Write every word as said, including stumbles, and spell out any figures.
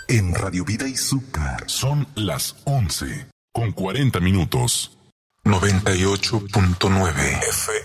en Radio Vida y Azúcar. Son las once con cuarenta minutos. noventa y ocho punto nueve F